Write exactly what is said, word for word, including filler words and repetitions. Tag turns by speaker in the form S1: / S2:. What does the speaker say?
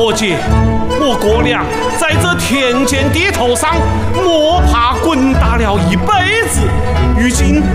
S1: 何解？我哥俩在这田间地头上摸爬滚打了一辈子，如今